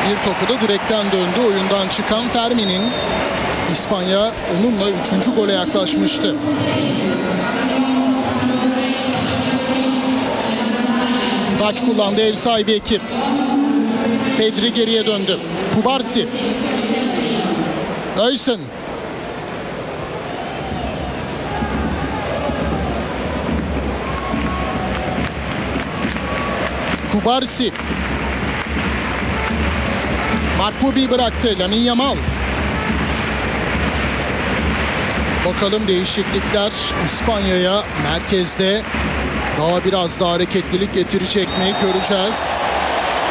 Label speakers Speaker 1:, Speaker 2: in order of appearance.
Speaker 1: Bir topu da direkten döndü. Oyundan çıkan Fermi'nin. İspanya onunla 3. gole yaklaşmıştı. Taç kullandı ev sahibi ekip. Pedri geriye döndü. Kubarsi. Öysen. Kubarsi. Mark bıraktı. Lamine Yamal. Bakalım değişiklikler İspanya'ya merkezde daha biraz daha hareketlilik getirecek mi göreceğiz.